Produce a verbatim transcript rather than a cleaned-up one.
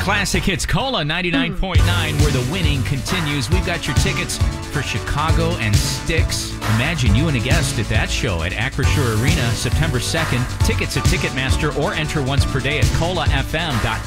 Classic Hits Cola ninety-nine point nine, where the winning continues. We've got your tickets for Chicago and Styx. Imagine you and a guest at that show at Acrisure Arena, September second. Tickets at Ticketmaster or enter once per day at cola f m dot com.